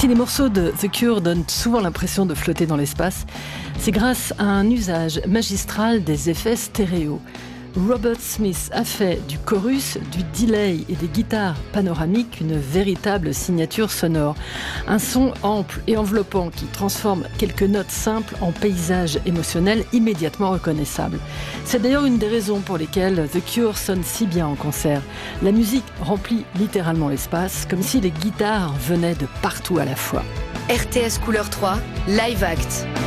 Si les morceaux de The Cure donnent souvent l'impression de flotter dans l'espace, c'est grâce à un usage magistral des effets stéréo. Robert Smith a fait du chorus, du delay et des guitares panoramiques une véritable signature sonore. Un son ample et enveloppant qui transforme quelques notes simples en paysages émotionnels immédiatement reconnaissables. C'est d'ailleurs une des raisons pour lesquelles The Cure sonne si bien en concert. La musique remplit littéralement l'espace, comme si les guitares venaient de partout à la fois. RTS Couleur 3, Live Act.